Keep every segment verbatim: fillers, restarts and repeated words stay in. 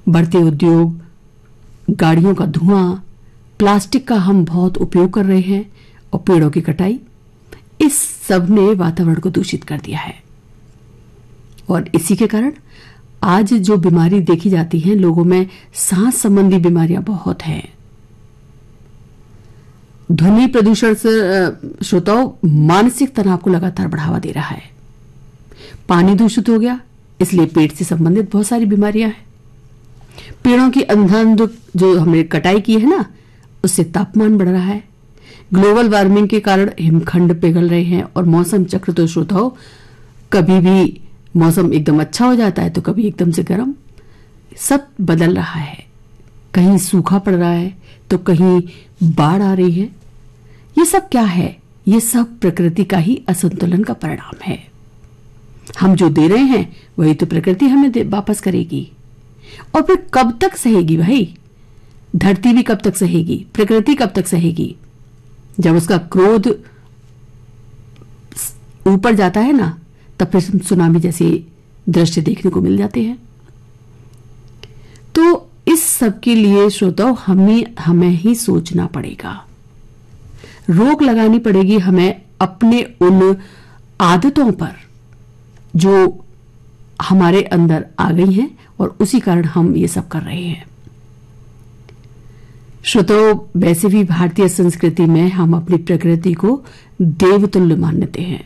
बढ़ते उद्योग, गाड़ियों का धुआं, प्लास्टिक का हम बहुत उपयोग कर रहे हैं और पेड़ों की कटाई, इस सब ने वातावरण को दूषित कर दिया है। और इसी के कारण आज जो बीमारी देखी जाती है लोगों में, सांस संबंधी बीमारियां बहुत हैं। ध्वनि प्रदूषण से श्रोताओं मानसिक तनाव को लगातार बढ़ावा दे रहा है। पानी दूषित हो गया, इसलिए पेट से संबंधित बहुत सारी बीमारियां हैं। पेड़ों की अंधाधुंध जो हमने कटाई की है ना, उससे तापमान बढ़ रहा है। ग्लोबल वार्मिंग के कारण हिमखंड पिघल रहे हैं और मौसम चक्र तो श्रोताओं कभी भी मौसम एकदम अच्छा हो जाता है तो कभी एकदम से गर्म, सब बदल रहा है। कहीं सूखा पड़ रहा है तो कहीं बाढ़ आ रही है। ये सब क्या है? ये सब प्रकृति का ही असंतुलन का परिणाम है। हम जो दे रहे हैं वही तो प्रकृति हमें वापस करेगी। और फिर कब तक सहेगी भाई? धरती भी कब तक सहेगी, प्रकृति कब तक सहेगी? जब उसका क्रोध ऊपर जाता है ना, तब फिर सुनामी जैसे दृश्य देखने को मिल जाते हैं। तो इस सब के लिए श्रोताओं हमें हमें ही सोचना पड़ेगा, रोक लगानी पड़ेगी हमें अपने उन आदतों पर जो हमारे अंदर आ गई हैं और उसी कारण हम ये सब कर रहे हैं। श्रोताओं, वैसे भी भारतीय संस्कृति में हम अपनी प्रकृति को देवतुल्य मानते हैं।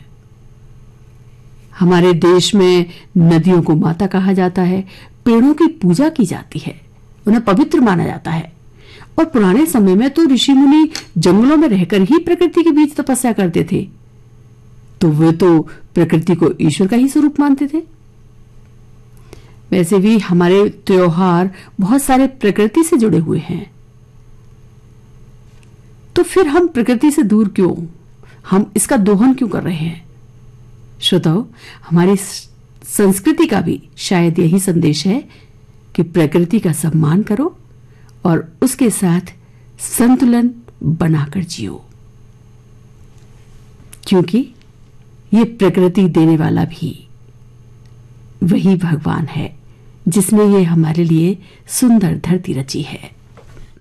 हमारे देश में नदियों को माता कहा जाता है, पेड़ों की पूजा की जाती है, उन्हें पवित्र माना जाता है। और पुराने समय में तो ऋषि मुनि जंगलों में रहकर ही प्रकृति के बीच तपस्या करते थे, तो वे तो प्रकृति को ईश्वर का ही स्वरूप मानते थे। वैसे भी हमारे त्योहार बहुत सारे प्रकृति से जुड़े हुए हैं, तो फिर हम प्रकृति से दूर क्यों, हम इसका दोहन क्यों कर रहे हैं? श्रोताओं, हमारी संस्कृति का भी शायद यही संदेश है कि प्रकृति का सम्मान करो और उसके साथ संतुलन बनाकर जियो, क्योंकि ये प्रकृति देने वाला भी वही भगवान है जिसने ये हमारे लिए सुंदर धरती रची है।